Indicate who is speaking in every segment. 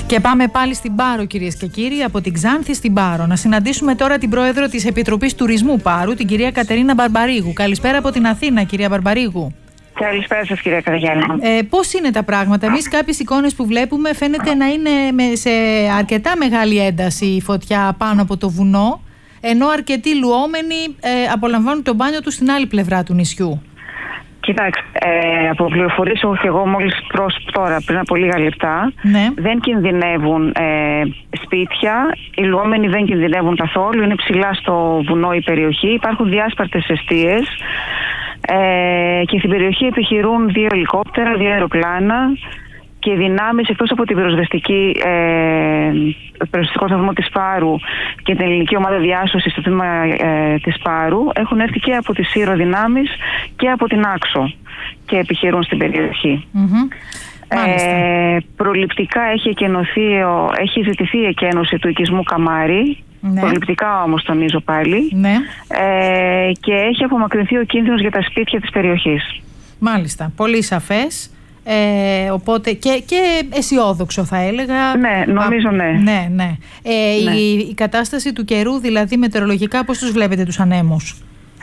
Speaker 1: Και πάμε πάλι στην Πάρο, κυρίες και κύριοι, από την Ξάνθη στην Πάρο. Να συναντήσουμε τώρα την πρόεδρο της Επιτροπής Τουρισμού Πάρου, την κυρία Κατερίνα Μπαρμπαρίγου. Καλησπέρα από την Αθήνα, κυρία Μπαρμπαρίγου.
Speaker 2: Καλησπέρα σας, κυρία Καραγιάννη.
Speaker 1: Πώς είναι τα πράγματα? Εμείς κάποιες εικόνες που βλέπουμε φαίνεται να είναι σε αρκετά μεγάλη ένταση η φωτιά πάνω από το βουνό, ενώ αρκετοί λουόμενοι απολαμβάνουν το μπάνιο τους στην άλλη πλευρά του νησιού.
Speaker 2: Κοιτάξτε, από πληροφορίες έχω και εγώ μόλις τώρα, πριν από λίγα λεπτά,
Speaker 1: ναι.
Speaker 2: Δεν κινδυνεύουν σπίτια, οι λουόμενοι δεν κινδυνεύουν καθόλου, είναι ψηλά στο βουνό η περιοχή, υπάρχουν διάσπαρτες εστίες και στην περιοχή επιχειρούν 2 ελικόπτερα, 2 αεροπλάνα και δυνάμεις εκτός από την πυροσβεστικό σταθμό της Πάρου και την ελληνική ομάδα διάσωσης στο τμήμα της Πάρου, έχουν έρθει και από τις Σύρο δυνάμεις και από την Άξο και επιχειρούν στην περιοχή. Προληπτικά έχει ζητηθεί η εκένωση του οικισμού Καμάρι. Ναι. Προληπτικά όμως τονίζω πάλι.
Speaker 1: Ναι.
Speaker 2: Και έχει απομακρυνθεί ο κίνδυνος για τα σπίτια της περιοχής.
Speaker 1: Μάλιστα, πολύ σαφές. Οπότε και αισιόδοξο θα έλεγα.
Speaker 2: Ναι, νομίζω ναι.
Speaker 1: Ναι. Η κατάσταση του καιρού, δηλαδή μετεωρολογικά, πώς τους βλέπετε τους ανέμους?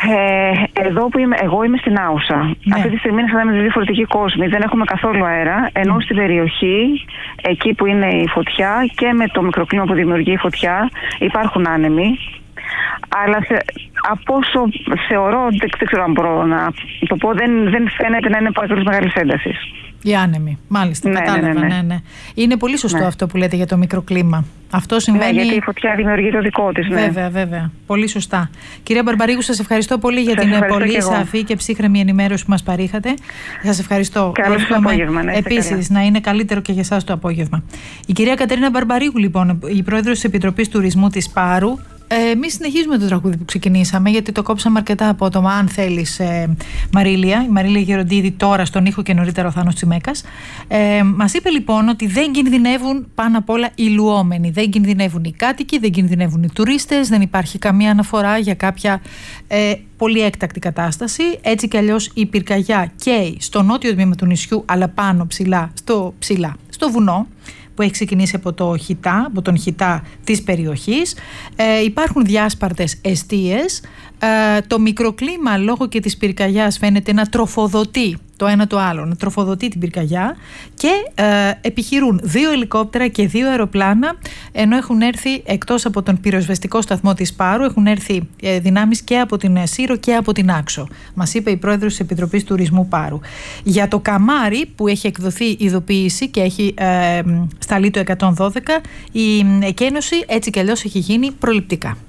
Speaker 2: Εδώ που εγώ είμαι στην Άουσα. Ναι. Αυτή τη στιγμή είναι σαν να είμαστε διαφορετικοί κόσμοι. Δεν έχουμε καθόλου αέρα. Ενώ στην περιοχή, εκεί που είναι η φωτιά και με το μικροκλίμα που δημιουργεί η φωτιά, υπάρχουν άνεμοι. Αλλά από όσο θεωρώ, δεν ξέρω αν μπορώ να το πω, δεν φαίνεται να είναι πολύ μεγάλη ένταση.
Speaker 1: Οι άνεμοι, μάλιστα, κατάλαβα. Ναι. Είναι πολύ σωστό αυτό που λέτε για το μικροκλίμα. Αυτό συμβαίνει.
Speaker 2: Ναι, γιατί η φωτιά δημιουργεί το δικό της. Ναι.
Speaker 1: Βέβαια. Πολύ σωστά. Κυρία Μπαρμπαρίγου, σας ευχαριστώ πολύ για την πολύ σαφή και ψύχρεμη ενημέρωση που μας παρήχατε. Σας ευχαριστώ.
Speaker 2: Καλό σας απόγευμα.
Speaker 1: Επίσης, να είναι καλύτερο και για εσάς το απόγευμα. Η κυρία Κατερίνα Μπαρμπαρίγου, λοιπόν, η πρόεδρος της Επιτροπής Τουρισμού της Πάρου. Εμείς συνεχίζουμε το τραγούδι που ξεκινήσαμε, γιατί το κόψαμε αρκετά απότομα. Αν θέλεις, Μαρίλια, η Μαρίλια Γεροντίδη, τώρα στον ήχο και νωρίτερα ο Θάνος Τσιμέκας, μας είπε λοιπόν ότι δεν κινδυνεύουν πάνω απ' όλα οι λουόμενοι. Δεν κινδυνεύουν οι κάτοικοι, δεν κινδυνεύουν οι τουρίστες, δεν υπάρχει καμία αναφορά για κάποια πολύ έκτακτη κατάσταση. Έτσι κι αλλιώς η πυρκαγιά καίει στο νότιο τμήμα του νησιού, αλλά πάνω ψηλά στο βουνό, που έχει ξεκινήσει από τον χιτά της περιοχής. Υπάρχουν διάσπαρτες εστίες. Το μικροκλίμα λόγω και της πυρκαγιάς φαίνεται να τροφοδοτεί το ένα το άλλο, να τροφοδοτεί την πυρκαγιά και επιχειρούν 2 ελικόπτερα και 2 αεροπλάνα, ενώ έχουν έρθει εκτός από τον πυροσβεστικό σταθμό της Πάρου, έχουν έρθει δυνάμεις και από την Σύρο και από την Άξο. Μας είπε η πρόεδρος της Επιτροπής Τουρισμού Πάρου. Για το Καμάρι που έχει εκδοθεί ειδοποίηση και έχει σταλεί το 112, η εκένωση έτσι κι αλλιώς έχει γίνει προληπτικά.